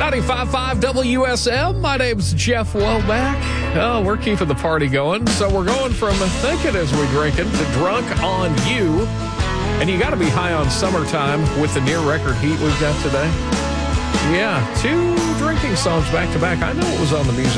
95.5 WSM. My name's Jeff Womack. Oh, we're keeping the party going. So we're going from thinking as we drinking to drunk on you. And you got to be high on summertime with the near record heat we've got today. Yeah, 2 drinking songs back to back. I know it was on the music